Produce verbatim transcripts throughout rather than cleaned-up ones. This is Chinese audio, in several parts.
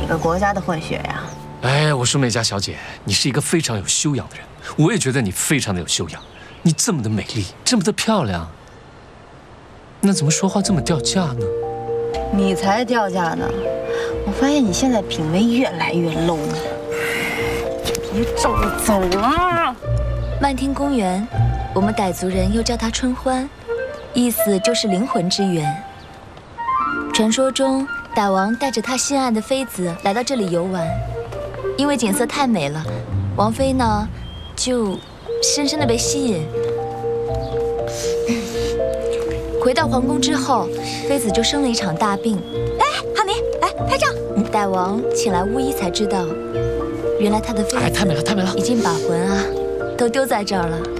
个国家的混血呀？ 哎，我说美嘉小姐，你是一个非常有修养的人，我也觉得你非常的有修养。你这么的美丽，这么的漂亮，那怎么说话这么掉价呢？ 你才掉价呢！我发现你现在品味越来越 low 了。别走走啊！ 漫天公园，我们傣族人又叫它春欢，意思就是灵魂之源。传说中，傣王带着他心爱的妃子来到这里游玩，因为景色太美了，王妃呢就深深的被吸引。回到皇宫之后，妃子就生了一场大病。哎，浩宁，来拍照。傣王请来巫医才知道，原来他的妃子哎，太美了，太美了， 已经把魂啊都丢在这儿了。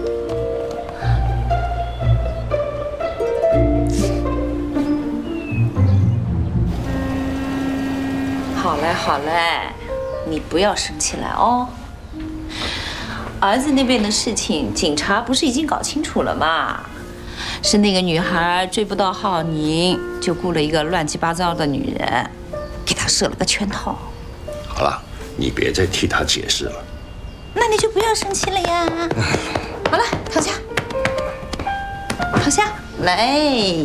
好嘞，好嘞，你不要生气了哦。儿子那边的事情，警察不是已经搞清楚了吗？是那个女孩追不到浩宁，就雇了一个乱七八糟的女人，给他设了个圈套。 好了，你别再替他解释了。 那你就不要生气了呀。好了，躺下，躺下，来。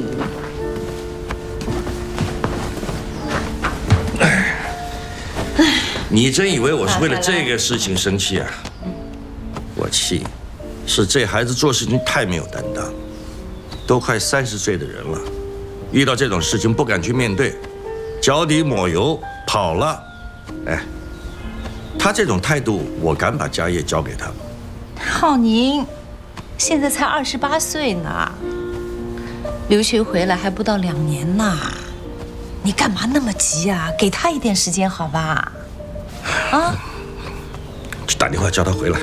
你真以为我是为了这个事情生气啊？我气，是这孩子做事情太没有担当。都快三十岁的人了，遇到这种事情不敢去面对，脚底抹油跑了。哎，他这种态度，我敢把家业交给他吗？ 浩宁现在才二十八岁呢，留学回来还不到两年呢，你干嘛那么急啊？给他一点时间好吧？啊！ 去打电话叫他回来。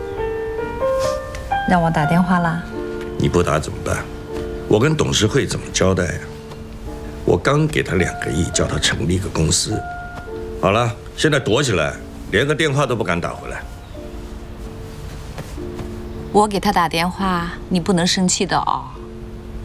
让我打电话啦？ 你不打怎么办？我跟董事会怎么交代呀？我刚给他两个亿，叫他成立一个公司。好了，现在躲起来，连个电话都不敢打回来。 我给他打电话，你不能生气的哦。